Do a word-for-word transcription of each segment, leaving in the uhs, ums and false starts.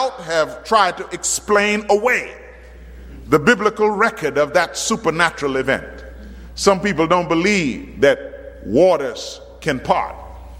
have tried to explain away the biblical record of that supernatural event. Some people don't believe that waters can part.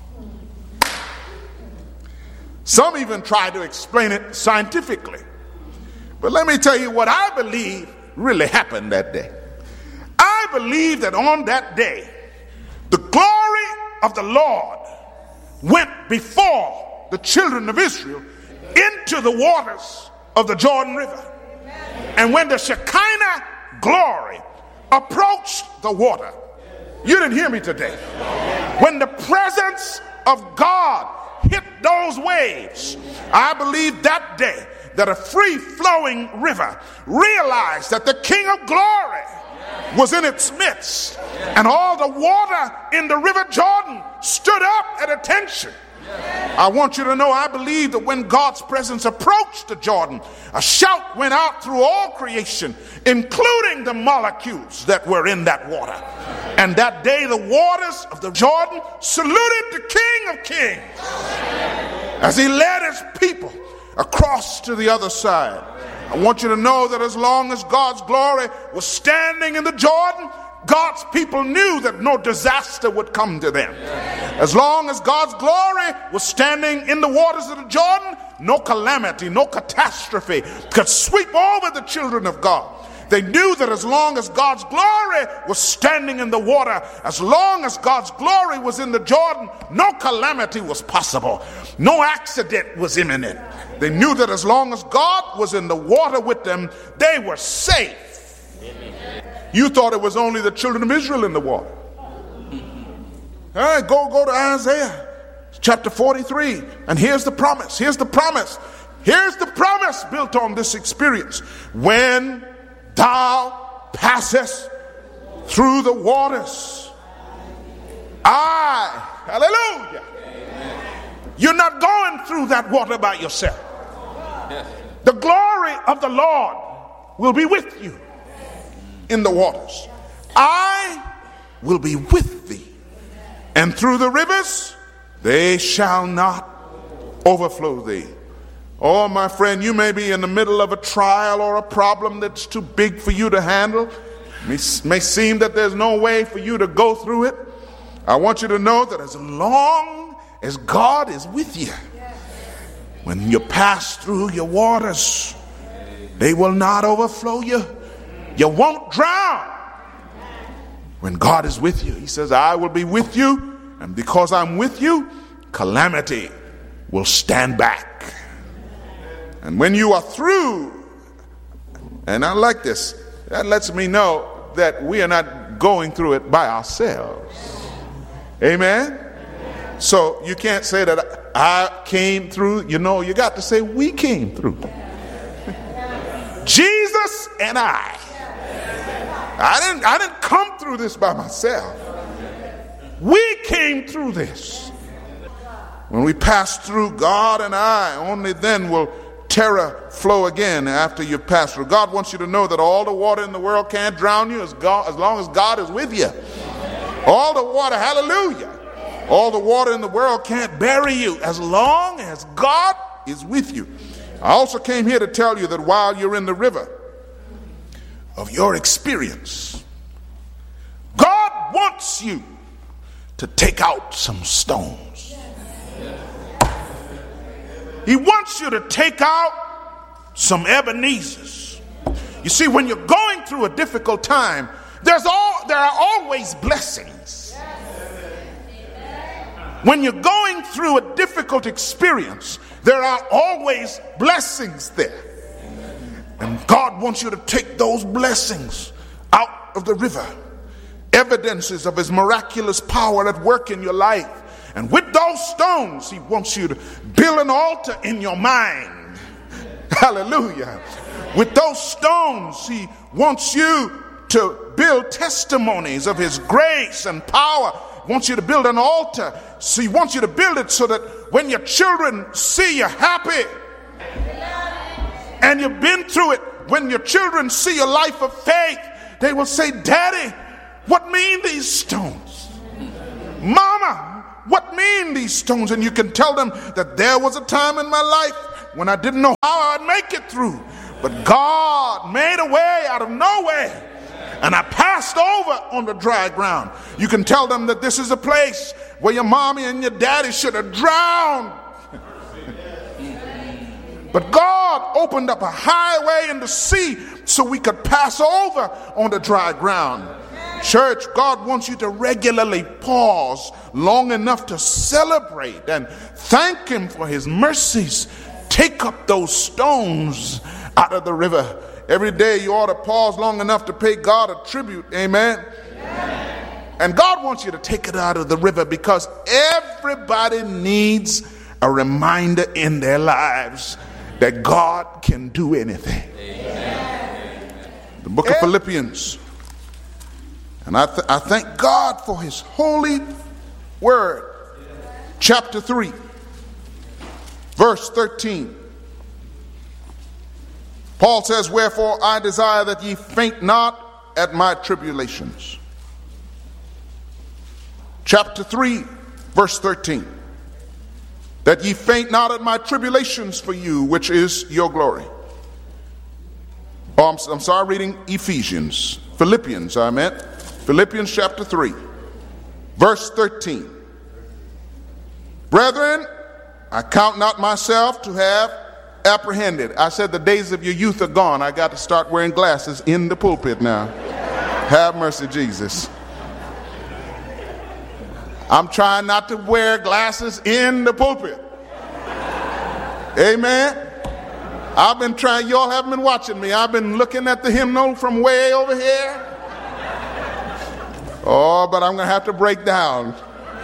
Some even try to explain it scientifically. But let me tell you what I believe really happened that day. I believe that on that day, the glory of the Lord went before the children of Israel into the waters of the Jordan River. And when the Shekinah glory approached the water, you didn't hear me today. When the presence of God hit those waves, I believe that day that a free-flowing river realized that the King of Glory was in its midst, and all the water in the River Jordan stood up at attention. I want you to know, I believe that when God's presence approached the Jordan, a shout went out through all creation, including the molecules that were in that water. And that day the waters of the Jordan saluted the King of Kings as he led his people across to the other side. I want you to know that as long as God's glory was standing in the Jordan, God's people knew that no disaster would come to them. As long as God's glory was standing in the waters of the Jordan, no calamity, no catastrophe could sweep over the children of God. They knew that as long as God's glory was standing in the water, as long as God's glory was in the Jordan, no calamity was possible. No accident was imminent. They knew that as long as God was in the water with them, they were safe. You thought it was only the children of Israel in the water. All right, go, go to Isaiah chapter forty-three. And here's the promise. Here's the promise. Here's the promise built on this experience. When thou passest through the waters, I, hallelujah. You're not going through that water by yourself. The glory of the Lord will be with you in the waters. I will be with thee, and through the rivers they shall not overflow thee. Oh, my friend, you may be in the middle of a trial or a problem that's too big for you to handle. It may, may seem that there's no way for you to go through it. I want you to know that as long as God is with you, when you pass through your waters, they will not overflow you. You won't drown. When God is with you, he says, I will be with you, and because I'm with you, calamity will stand back. And when you are through, and I like this, that lets me know that we are not going through it by ourselves. Amen? So you can't say that I came through. You know, you got to say we came through. Jesus and I. I didn't, I didn't come through this by myself. We came through this. When we pass through, God and I, only then will terror flow again after you've passed through. God wants you to know that all the water in the world can't drown you as, God, as long as God is with you. All the water, hallelujah. All the water in the world can't bury you as long as God is with you. I also came here to tell you that while you're in the river of your experience, God wants you to take out some stones. He wants you to take out some Ebenezers. You see, when you're going through a difficult time, there's all there are always blessings. When you're going through a difficult experience, there are always blessings there. And God wants you to take those blessings out of the river. Evidences of his miraculous power at work in your life. And with those stones, he wants you to build an altar in your mind. Hallelujah. With those stones, he wants you to build testimonies of his grace and power. He wants you to build an altar. So he wants you to build it so that when your children see you happy and you've been through it, when your children see your life of faith, they will say, Daddy, what mean these stones? Mama, what mean these stones? And you can tell them that there was a time in my life when I didn't know how I'd make it through. But God made a way out of no way. And I passed over on the dry ground. You can tell them that this is a place where your mommy and your daddy should have drowned. But God opened up a highway in the sea so we could pass over on the dry ground. Church, God wants you to regularly pause long enough to celebrate and thank him for his mercies. Take up those stones out of the river. Every day you ought to pause long enough to pay God a tribute. Amen. Amen. And God wants you to take it out of the river because everybody needs a reminder in their lives that God can do anything. Amen. The book of Philippians. And I, th- I thank God for his holy word. Chapter three, verse thirteen. Paul says, wherefore I desire that ye faint not at my tribulations. Chapter three, verse thirteen. That ye faint not at my tribulations for you, which is your glory. Oh, I'm, I'm sorry, reading Ephesians. Philippians, I meant. Philippians chapter three, verse thirteen. Brethren, I count not myself to have apprehended. I said the days of your youth are gone. I got to start wearing glasses in the pulpit now. Have mercy, Jesus. I'm trying not to wear glasses in the pulpit. Amen. I've been trying. Y'all haven't been watching me. I've been looking at the hymnal from way over here. Oh, but I'm going to have to break down.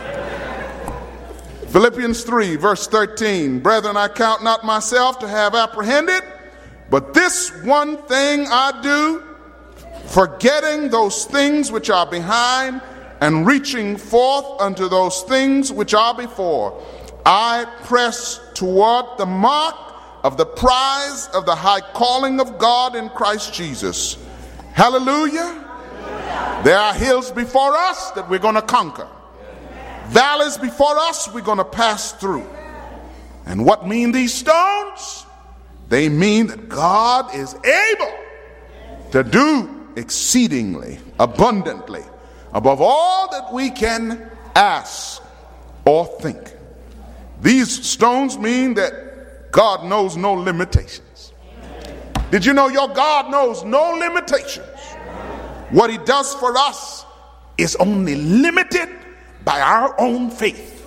Philippians three, verse thirteen. Brethren, I count not myself to have apprehended, but this one thing I do, forgetting those things which are behind and reaching forth unto those things which are before, I press toward the mark of the prize of the high calling of God in Christ Jesus. Hallelujah. There are hills before us that we're going to conquer. Valleys before us we're going to pass through. And what mean these stones? They mean that God is able to do exceedingly, abundantly, above all that we can ask or think. These stones mean that God knows no limitations. Did you know your God knows no limitations? What he does for us is only limited by our own faith.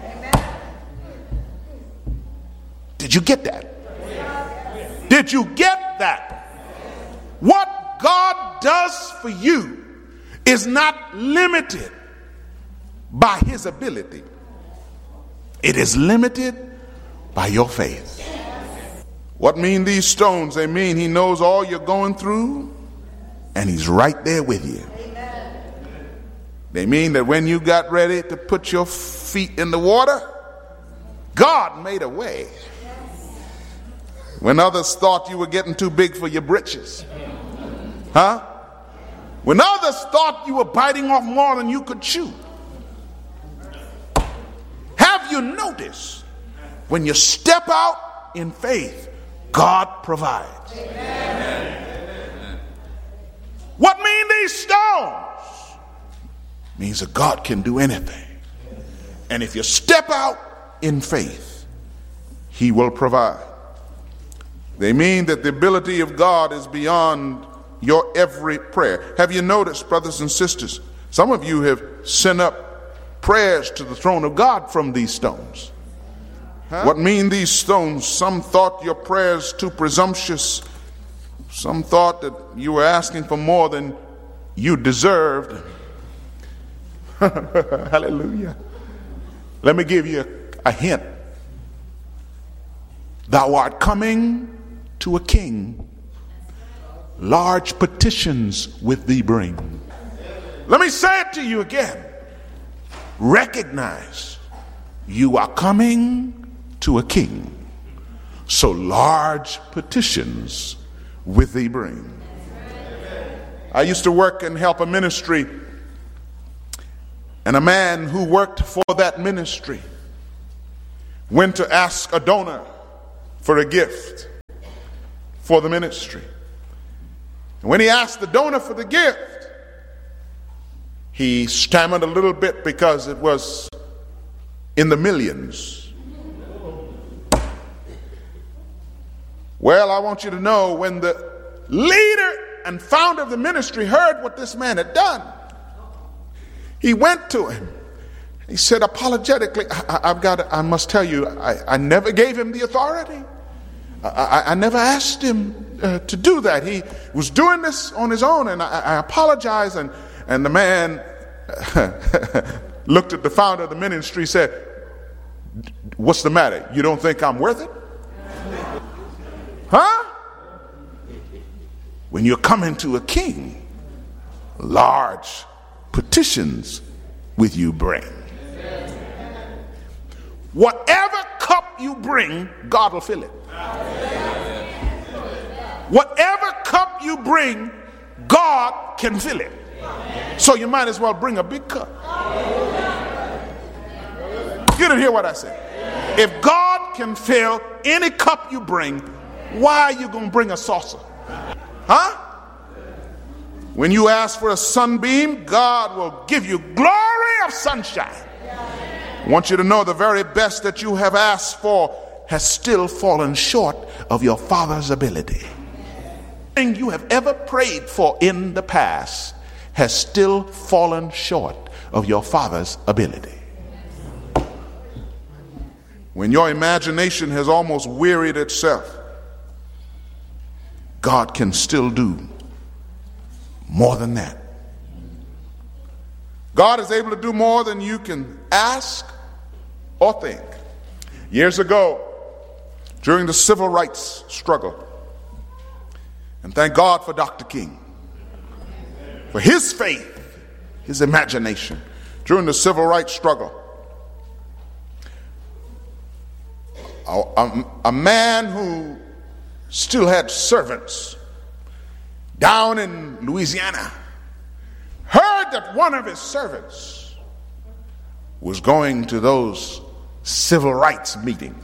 Did you get that? Did you get that? What God does for you is not limited by his ability. It is limited by your faith. What mean these stones? They mean he knows all you're going through and he's right there with you. They mean that when you got ready to put your feet in the water, God made a way. When others thought you were getting too big for your britches. Huh? When others thought you were biting off more than you could chew. Have you noticed when you step out in faith, God provides? Amen. What mean these stones? Means that God can do anything. And if you step out in faith, he will provide. They mean that the ability of God is beyond your every prayer. Have you noticed, brothers and sisters, some of you have sent up prayers to the throne of God from these stones. Huh? What mean these stones? Some thought your prayers too presumptuous. Some thought that you were asking for more than you deserved. Hallelujah. Let me give you a, a hint. Thou art coming to a king. Large petitions with thee bring. Let me say it to you again. Recognize you are coming to a king. So large petitions with thee bring. I used to work and help a ministry. And a man who worked for that ministry went to ask a donor for a gift for the ministry. And when he asked the donor for the gift, he stammered a little bit because it was in the millions. Well, I want you to know, when the leader and founder of the ministry heard what this man had done, he went to him. He said apologetically, I, I've got to, I must tell you, I, I never gave him the authority. I, I, I never asked him uh, to do that. He was doing this on his own, and I, I apologize. And, and the man looked at the founder of the ministry and said, what's the matter? You don't think I'm worth it? Huh? When you're coming to a king, large petitions with you bring. Whatever cup you bring, God will fill it. Whatever cup you bring, God can fill it. So you might as well bring a big cup. You didn't hear what I said. If God can fill any cup you bring, why are you going to bring a saucer? Huh? When you ask for a sunbeam, God will give you glory of sunshine. I want you to know the very best that you have asked for has still fallen short of your Father's ability. Everything you have ever prayed for in the past has still fallen short of your Father's ability. When your imagination has almost wearied itself, God can still do more than that. God is able to do more than you can ask or think. Years ago, during the civil rights struggle, and thank God for Doctor King, for his faith, his imagination, during the civil rights struggle, a, a, a man who still had servants down in Louisiana heard that one of his servants was going to those civil rights meetings.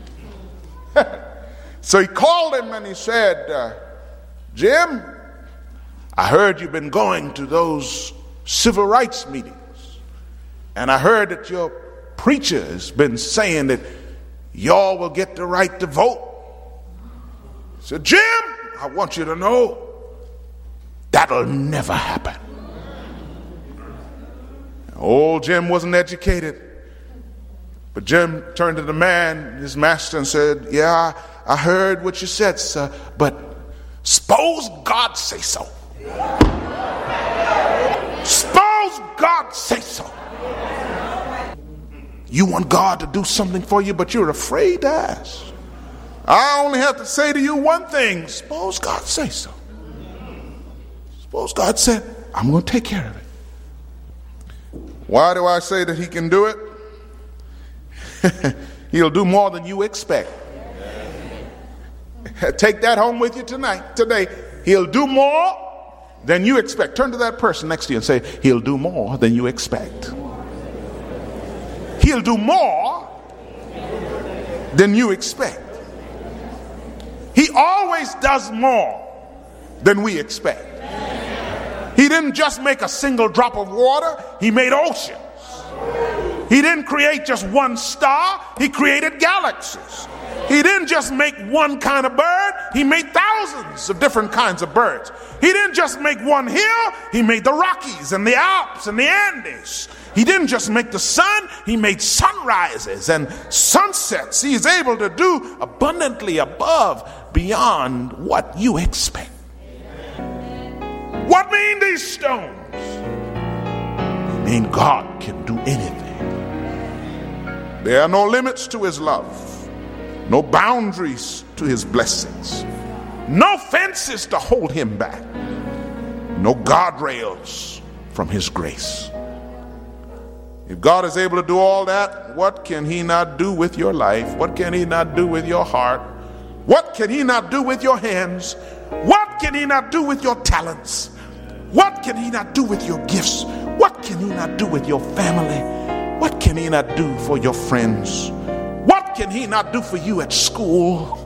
So he called him and he said, uh, Jim, I heard you've been going to those civil rights meetings, and I heard that your preacher has been saying that y'all will get the right to vote. He said, Jim, I want you to know that'll never happen. Old Jim wasn't educated, but Jim turned to the man, his master, and said, yeah, I heard what you said, sir, but suppose God say so. Suppose God say so. You want God to do something for you, but you're afraid to ask. I only have to say to you one thing. Suppose God say so. Suppose God said, I'm going to take care of it. Why do I say that he can do it? He'll do more than you expect. Take that home with you tonight, today. He'll do more than you expect. Turn to that person next to you and say, he'll do more than you expect. He'll do more than you expect. He always does more than we expect. He didn't just make a single drop of water, he made oceans. He didn't create just one star, he created galaxies. He didn't just make one kind of bird, he made thousands of different kinds of birds. He didn't just make one hill, he made the Rockies and the Alps and the Andes. He didn't just make the sun, he made sunrises and sunsets. He is able to do abundantly above, beyond what you expect. What mean these stones? They mean God can do anything. There are no limits to his love, no boundaries to his blessings, no fences to hold him back, no guardrails from his grace. If God is able to do all that, what can he not do with your life? What can he not do with your heart? What can he not do with your hands? What can he not do with your talents? What can he not do with your gifts? What can he not do with your family? What can he not do for your friends? What can he not do for you at school?